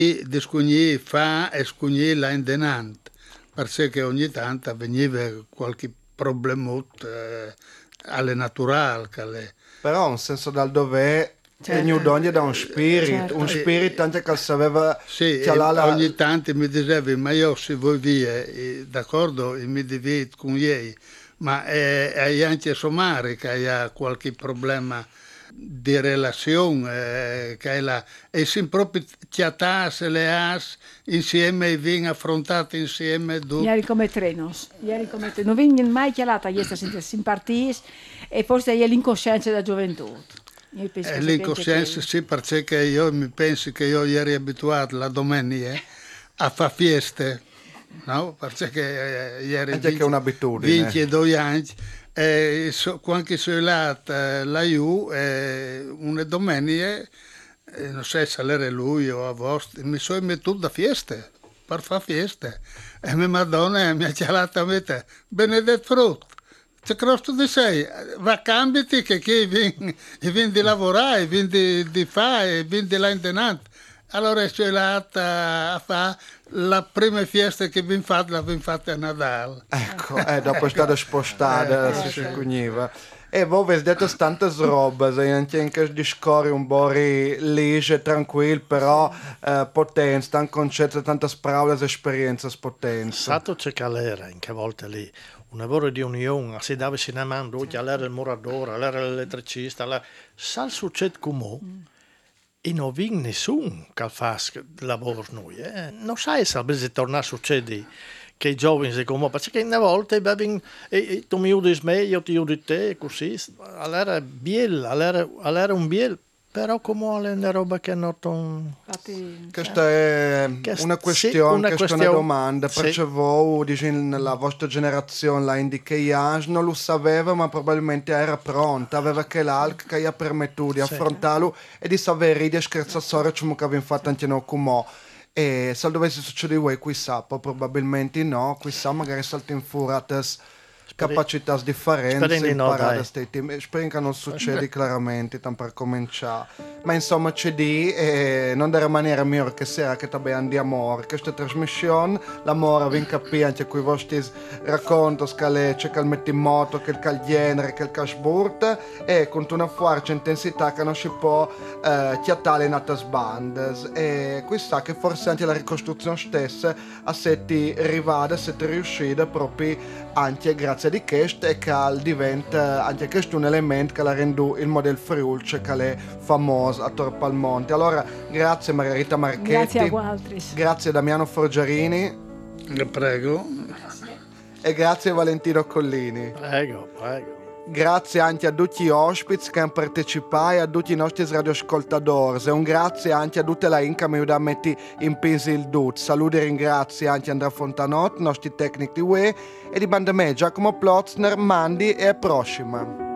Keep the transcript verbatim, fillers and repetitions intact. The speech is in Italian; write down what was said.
di scugni fa e scugni la indenant, perché ogni tanto veniva qualche problemut eh, alle naturali. Alle... Però un senso dal dov'è certo. E ogni da un spirito, certo. Un spirito anche che sapeva sì, che la... ogni tanto mi diceva, ma io se voi via, d'accordo, mi divido con lei, ma è, è anche somare che ha qualche problema di relazione, eh, che è la, e si proprio chiatasse le as insieme e vengono affrontate insieme. Du... Ieri come trenos, ieri come trenos, non vengono mai chialata questa simpatia e forse è l'incoscienza della gioventù. Eh, l'incoscienza che... sì, perché io mi penso che io eri abituato la domenica a fare feste, no? Perché eh, ieri vinci, che è un'abitudine. Vinci due anni, e so, quando sono là laiù, eh, una domenica, eh, non so se era lui o a vostro, mi sono mettuto da feste, per fare feste, e mia Madonna mi ha chiamato a me, benedetto frutto. C'è crosto di sei, va cambiati che chi viene, viene di lavorare, viene di, di fare, viene di là in denante. Allora sono là a fare la prima festa che viene fatta, la viene fatta a Natale. Ecco, eh, dopo è stata spostata, eh, si sì. Scugniva. E voi avete detto tante robe, anche in questo discorso un po' legge, tranquillo, però eh, potenza, tanto concetto, tante parole e esperienze potenti. Sato c'è calera, in che volte lì. Un lavoro di unione, si dava in amando, sì. All'era il muratore, all'era l'elettricista, all'era... Sal succede come mm. e non vi nessuno che fa lavoro noi. Eh? Non sai se bisogna tornare a succedere che i giovani si come, perché una volta tu mi udis me, io ti udis te, così. All'era biel, all'era, all'era un biel. Però come è una roba che non... Questa è una questione, sì, una questa questione. È una domanda, perché sì. Voi, dici, nella vostra generazione, la indica non lo sapeva, ma probabilmente era pronta, aveva che l'alc che gli ha permesso di sì. Affrontarlo e di sapere di scherzare come che abbiamo fatto anche noi come. E se dovesse succedere voi, chissà, probabilmente no, chissà, magari salti in furates capacità differenti imparare no, stati. Spero che non succeda chiaramente tanto per cominciare, ma insomma c'è di e non della maniera migliore che sia che abbiamo di amore questa trasmissione l'amore vi capire anche con i vostri racconti che c'è che metti in moto che il genere che il cashboard e con una forte intensità che non si può eh, chiattare in altre bande e questa che forse anche la ricostruzione stessa a seti rivada seti riuscita proprio anche grazie di questo e che diventa anche questo un elemento che la rende il modello Friulce che è famoso a Torpalmonte. Allora grazie Margherita Marchetti, grazie a voi altri, grazie Damiano Forgiarini, prego, e grazie Valentino Collini, prego, prego. Grazie anche a tutti gli ospiti che hanno partecipato e a tutti i nostri radioascoltatori. E un grazie anche a tutte le che mi hanno messo in peso il dut. Saluto e ringrazio anche Andrea Fontanot, nostri tecnici di U E, e di banda me Giacomo Plotzner, Mandi e a prossima.